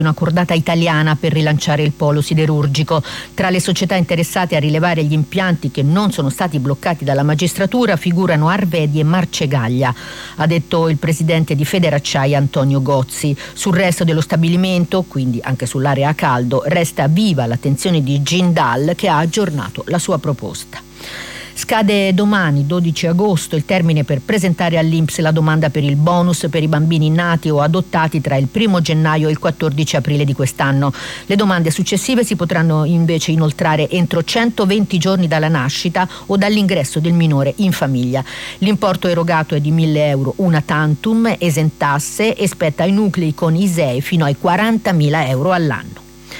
una cordata italiana per rilanciare il polo siderurgico. Tra le società interessate a rilevare gli impianti che non sono stati bloccati dalla magistratura figurano Arvedi e Marcegaglia, ha detto il presidente di Federacciaia Antonio Gozzi. Sul resto dello stabilimento, quindi anche sull'area a caldo, resta viva l'attenzione di Jindal, che ha aggiornato la sua proposta. Scade domani, 12 agosto, il termine per presentare all'INPS la domanda per il bonus per i bambini nati o adottati tra il 1 gennaio e il 14 aprile di quest'anno. Le domande successive si potranno invece inoltrare entro 120 giorni dalla nascita o dall'ingresso del minore in famiglia. L'importo erogato è di 1.000 euro una tantum, esentasse, e spetta ai nuclei con ISEE fino ai 40.000 euro all'anno.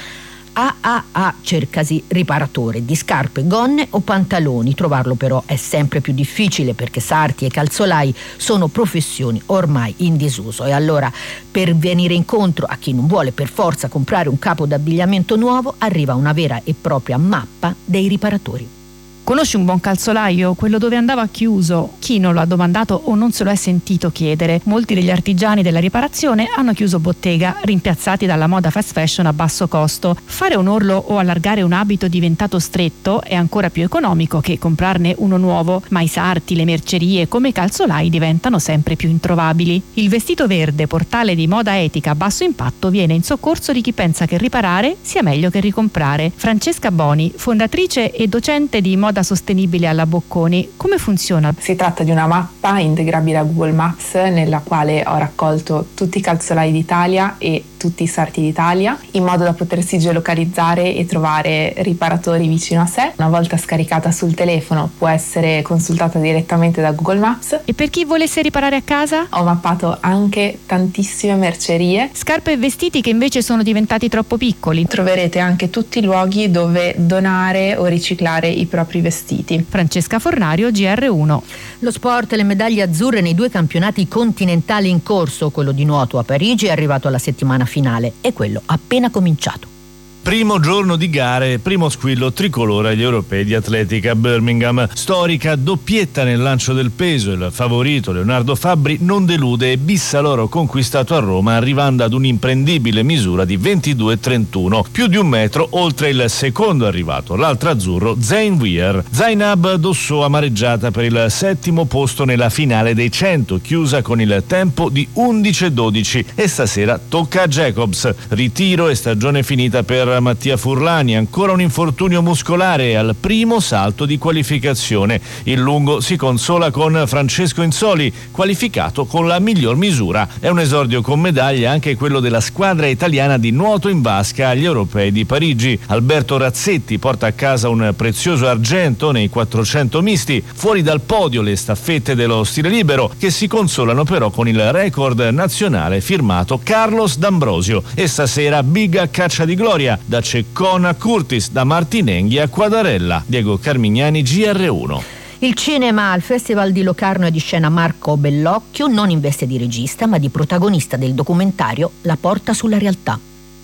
AAA cercasi riparatore di scarpe, gonne o pantaloni. Trovarlo però è sempre più difficile perché sarti e calzolai sono professioni ormai in disuso, e allora, per venire incontro a chi non vuole per forza comprare un capo d'abbigliamento nuovo, arriva una vera e propria mappa dei riparatori. Conosci un buon calzolaio? Quello dove andava chiuso? Chi non lo ha domandato o non se lo è sentito chiedere? Molti degli artigiani della riparazione hanno chiuso bottega, rimpiazzati dalla moda fast fashion a basso costo. Fare un orlo o allargare un abito diventato stretto è ancora più economico che comprarne uno nuovo, ma i sarti, le mercerie come i calzolai diventano sempre più introvabili. Il Vestito Verde, portale di moda etica a basso impatto, viene in soccorso di chi pensa che riparare sia meglio che ricomprare. Francesca Boni, fondatrice e docente di moda sostenibile alla Bocconi, come funziona? Si tratta di una mappa integrabile a Google Maps nella quale ho raccolto tutti i calzolai d'Italia e tutti i sarti d'Italia, in modo da potersi geolocalizzare e trovare riparatori vicino a sé. Una volta scaricata sul telefono può essere consultata direttamente da Google Maps. E per chi volesse riparare a casa? Ho mappato anche tantissime mercerie. Scarpe e vestiti che invece sono diventati troppo piccoli. Troverete anche tutti i luoghi dove donare o riciclare i propri vestiti. Francesca Fornario, GR1. Lo sport, le medaglie azzurre nei 2 campionati continentali in corso. Quello di nuoto a Parigi è arrivato alla settimana finale e quello appena cominciato. Primo giorno di gare, primo squillo tricolore agli europei di atletica a Birmingham. Storica doppietta nel lancio del peso, il favorito Leonardo Fabbri non delude e bissa l'oro conquistato a Roma, arrivando ad un'imprendibile misura di 22,31, più di 1 metro oltre il secondo arrivato, l'altro azzurro Zayn Weir. Zainab Dossou amareggiata per il 7° posto nella finale dei 100, chiusa con il tempo di 11,12, e stasera tocca a Jacobs. Ritiro e stagione finita per Mattia Furlani, ancora un infortunio muscolare al primo salto di qualificazione. Il lungo si consola con Francesco Insoli, qualificato con la miglior misura. È un esordio con medaglia anche quello della squadra italiana di nuoto in vasca agli europei di Parigi. Alberto Razzetti porta a casa un prezioso argento nei 400 misti. Fuori dal podio le staffette dello stile libero, che si consolano però con il record nazionale firmato Carlos D'Ambrosio. E stasera big a caccia di gloria, da Ceccona a Curtis, da Martinenghi a Quadarella. Diego Carmignani, GR1. Il cinema al Festival di Locarno è di scena Marco Bellocchio, non in veste di regista ma di protagonista del documentario La porta sulla realtà.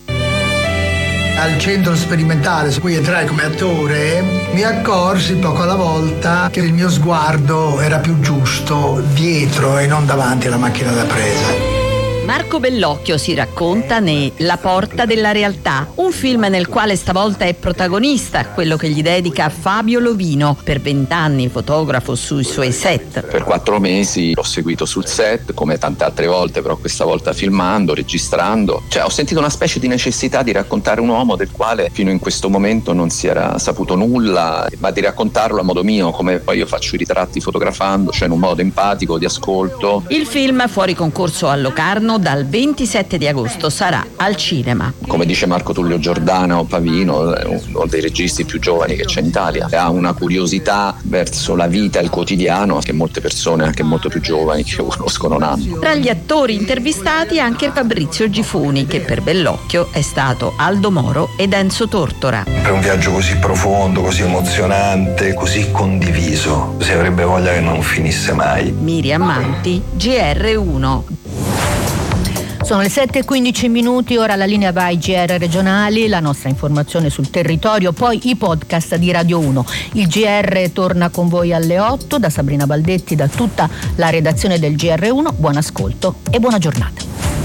Al centro sperimentale su cui entrai come attore mi accorsi poco alla volta che il mio sguardo era più giusto dietro e non davanti alla macchina da presa. Marco Bellocchio si racconta ne La porta della realtà, un film nel quale stavolta è protagonista, quello che gli dedica Fabio Lovino, per 20 anni fotografo sui suoi set. Per 4 mesi l'ho seguito sul set, come tante altre volte, però questa volta filmando, registrando. Ho sentito una specie di necessità di raccontare un uomo del quale fino in questo momento non si era saputo nulla, ma di raccontarlo a modo mio, come poi io faccio i ritratti fotografando, cioè in un modo empatico, di ascolto. Il film, fuori concorso a Locarno, dal 27 di agosto sarà al cinema. Come dice Marco Tullio Giordano, Pavino, uno dei registi più giovani che c'è in Italia, ha una curiosità verso la vita e il quotidiano che molte persone, anche molto più giovani, che conoscono, non hanno. Tra gli attori intervistati anche Fabrizio Gifuni, che per Bellocchio è stato Aldo Moro ed Enzo Tortora. Per un viaggio così profondo, così emozionante, così condiviso, si avrebbe voglia che non finisse mai. Miriam Manti, GR1. Sono le 7:15, ora la linea va ai GR regionali, la nostra informazione sul territorio, poi i podcast di Radio 1. Il GR torna con voi alle 8, da Sabrina Baldetti, da tutta la redazione del GR1. Buon ascolto e buona giornata.